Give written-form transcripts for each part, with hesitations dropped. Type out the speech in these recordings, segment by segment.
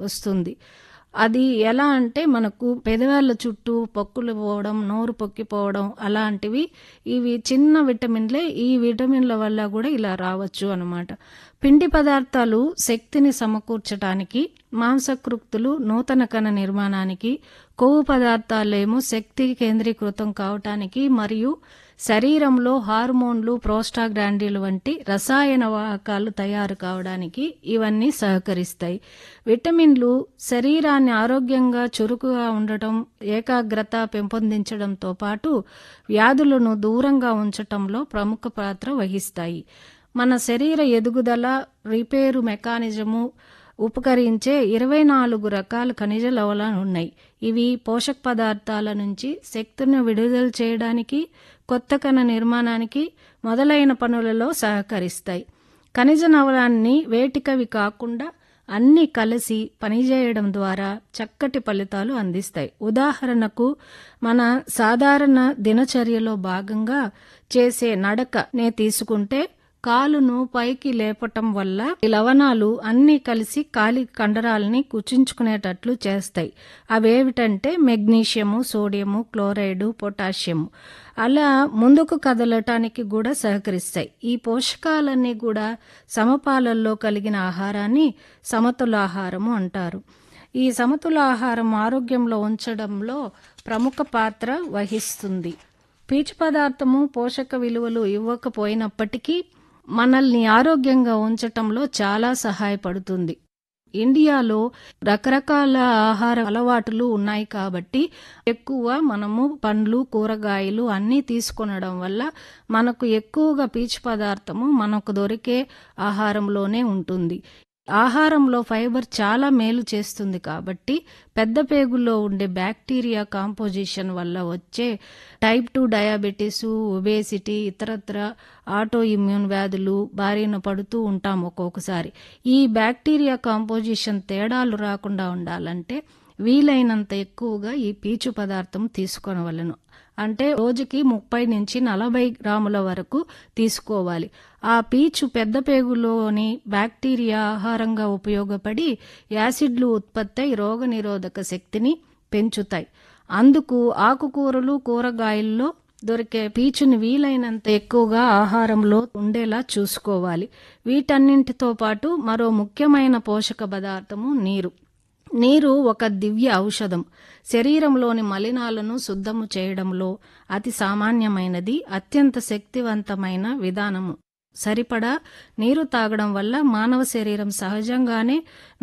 వస్తుంది. అది ఎలా అంటే మనకు పెదవేళ్ళ చుట్టూ పొక్కులు పోవడం, నోరు పొక్కిపోవడం అలాంటివి ఇవి చిన్న విటమిన్లే. ఈ విటమిన్ల వల్ల కూడా ఇలా రావచ్చు అన్నమాట. పిండి పదార్థాలు శక్తిని సమకూర్చడానికి, మాంసకృత్తులు నూతన కణ నిర్మాణానికి, కొవ్వు పదార్థాలేమో శక్తి కేంద్రీకృతం కావటానికి మరియు శరీరంలో హార్మోన్లు, ప్రోస్టాగ్లాండిన్లు వంటి రసాయన వాహకాలు తయారు కావడానికి ఇవన్నీ సహకరిస్తాయి. విటమిన్లు శరీరాన్ని ఆరోగ్యంగా చురుకుగా ఉండటం, ఏకాగ్రత పెంపొందించడంతో పాటు వ్యాధులను దూరంగా ఉంచటంలో ప్రముఖ పాత్ర వహిస్తాయి. మన శరీర ఎదుగుదల, రిపేరు మెకానిజము ఉపకరించే 24 రకాల ఖనిజ లవణాలు ఉన్నాయి. ఇవి పోషక పదార్థాల నుంచి శక్తిని విడుదల చేయడానికి, కొత్త కణ నిర్మాణానికి మొదలైన పనులలో సహకరిస్తాయి. ఖనిజ లవణాన్ని వేటికవి కాకుండా అన్నీ కలిసి పనిచేయడం ద్వారా చక్కటి ఫలితాలు అందిస్తాయి. ఉదాహరణకు మన సాధారణ దినచర్యలో భాగంగా చేసే నడకనే తీసుకుంటే కాలును పైకి లేపటం వల్ల ఈ లవణాలు అన్నీ కలిసి కాలి కండరాలని కుచించుకునేటట్లు చేస్తాయి. అవేమిటంటే మెగ్నీషియము, సోడియము, క్లోరైడు, పొటాషియము. అలా ముందుకు కదలటానికి కూడా సహకరిస్తాయి. ఈ పోషకాలన్నీ కూడా సమపాలల్లో కలిగిన ఆహారాన్ని సమతుల ఆహారము అంటారు. ఈ సమతుల ఆహారం ఆరోగ్యంలో ఉంచడంలో ప్రముఖ పాత్ర వహిస్తుంది. పీచు పదార్థము పోషక విలువలు ఇవ్వకపోయినప్పటికీ మనల్ని ఆరోగ్యంగా ఉంచటంలో చాలా సహాయపడుతుంది. ఇండియాలో రకరకాల ఆహార అలవాటులు ఉన్నాయి కాబట్టి ఎక్కువ మనము పండ్లు, కూరగాయలు అన్నీ తీసుకొనడం వల్ల మనకు ఎక్కువగా పీచు పదార్థము మనకు దొరికే ఆహారంలోనే ఉంటుంది. ఆహారంలో ఫైబర్ చాలా మేలు చేస్తుంది కాబట్టి పెద్ద పేగుల్లో ఉండే బ్యాక్టీరియా కాంపోజిషన్ వల్ల వచ్చే టైప్ 2 డయాబెటీసు, ఒబేసిటీ, ఇతరత్ర ఆటో ఇమ్యూన్ వ్యాధులు బారిన పడుతూ ఉంటాం ఒక్కొక్కసారి. ఈ బ్యాక్టీరియా కాంపోజిషన్ తేడాలు రాకుండా ఉండాలంటే వీలైనంత ఎక్కువగా ఈ పీచు పదార్థం తీసుకోవలను. అంటే రోజుకి 30 నుంచి 40 గ్రాముల వరకు తీసుకోవాలి. ఆ పీచు పెద్ద పేగులోని బ్యాక్టీరియా ఆహారంగా ఉపయోగపడి యాసిడ్లు ఉత్పత్తి అయి రోగనిరోధక శక్తిని పెంచుతాయి. అందుకు ఆకుకూరలు, కూరగాయల్లో దొరికే పీచుని వీలైనంత ఎక్కువగా ఆహారంలో ఉండేలా చూసుకోవాలి. వీటన్నింటితో పాటు మరో ముఖ్యమైన పోషక పదార్థము నీరు. నీరు ఒక దివ్య ఔషధం. శరీరంలోని మలినాలను శుద్ధము చేయడంలో అతి సామాన్యమైనది, అత్యంత శక్తివంతమైన విధానము. సరిపడా నీరు తాగడం వల్ల మానవ శరీరం సహజంగానే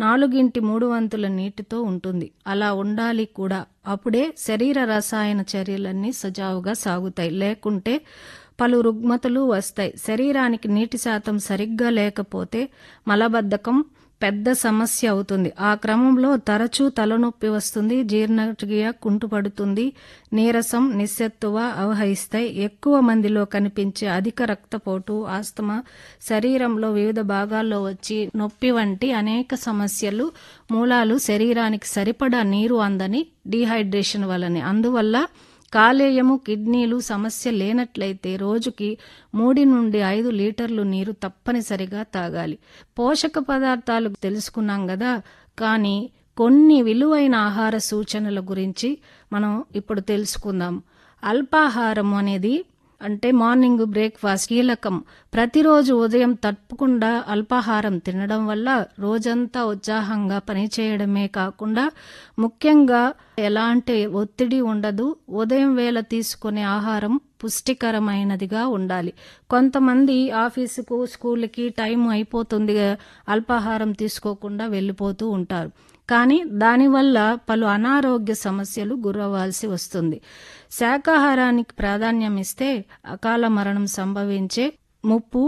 4/3 నీటితో ఉంటుంది. అలా ఉండాలి కూడా. అప్పుడే శరీర రసాయన చర్యలన్నీ సజావుగా సాగుతాయి. లేకుంటే పలు రుగ్మతలు వస్తాయి. శరీరానికి నీటి శాతం సరిగ్గా లేకపోతే మలబద్ధకం పెద్ద సమస్య అవుతుంది. ఆ క్రమంలో తరచూ తలనొప్పి వస్తుంది, జీర్ణక్రియ కుంటుపడుతుంది, నీరసం, నిస్సత్తువ అవహరిస్తాయి. ఎక్కువ మందిలో కనిపించే అధిక రక్తపోటు, ఆస్తమా, శరీరంలో వివిధ భాగాల్లో వచ్చి నొప్పి వంటి అనేక సమస్యలు మూలాలు శరీరానికి సరిపడా నీరు అందని డీహైడ్రేషన్ వల్లనే. అందువల్ల కాలేయము, కిడ్నీలు సమస్య లేనట్లయితే రోజుకి 3 నుండి 5 లీటర్లు నీరు తప్పనిసరిగా తాగాలి. పోషక పదార్థాలు తెలుసుకున్నాం కదా, కానీ కొన్ని విలువైన ఆహార సూచనల గురించి మనం ఇప్పుడు తెలుసుకుందాం. అల్పాహారం అనేది అంటే మార్నింగ్ బ్రేక్ఫాస్ట్ కీలకం. ప్రతిరోజు ఉదయం తప్పకుండా అల్పాహారం తినడం వల్ల రోజంతా ఉత్సాహంగా పనిచేయడమే కాకుండా ముఖ్యంగా ఎలాంటి ఒత్తిడి ఉండదు. ఉదయం వేళ తీసుకునే ఆహారం పుష్టికరమైనదిగా ఉండాలి. కొంతమంది ఆఫీసుకు, స్కూల్కి టైం అయిపోతుంది, అల్పాహారం తీసుకోకుండా వెళ్ళిపోతూ ఉంటారు. కానీ దానివల్ల పలు అనారోగ్య సమస్యలు గురవ్వాల్సి వస్తుంది. శాకాహారానికి ప్రాధాన్యం ఇస్తే అకాల మరణం సంభవించే ముప్పు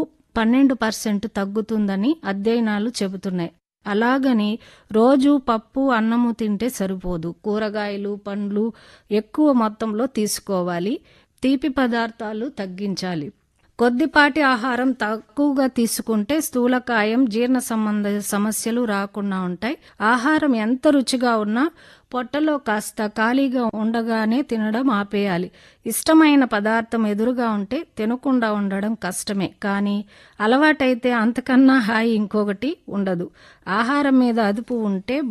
12% తగ్గుతుందని అధ్యయనాలు చెబుతున్నాయి. అలాగని రోజు పప్పు, అన్నము తింటే సరిపోదు. కూరగాయలు, పండ్లు ఎక్కువ మొత్తంలో తీసుకోవాలి. తీపి పదార్థాలు తగ్గించాలి. కొద్దిపాటి ఆహారం తక్కువగా తీసుకుంటే స్థూలకాయం, జీర్ణ సంబంధ సమస్యలు రాకుండా ఉంటాయి. ఆహారం ఎంత రుచిగా ఉన్నా పొట్టలో కాస్త ఖాళీగా ఉండగానే తినడం ఆపేయాలి. ఇష్టమైన పదార్థం ఎదురుగా ఉంటే తినకుండా ఉండడం కష్టమే, కానీ అలవాటైతే అంతకన్నా హాయి ఇంకొకటి ఉండదు. ఆహారం మీద అదుపు ఉంటే